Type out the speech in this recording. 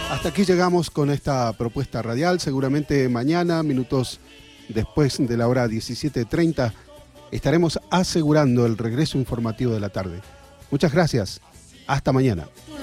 Hasta aquí llegamos con esta propuesta radial. Seguramente mañana, minutos después de la hora 17:30, estaremos asegurando el regreso informativo de la tarde. Muchas gracias. Hasta mañana.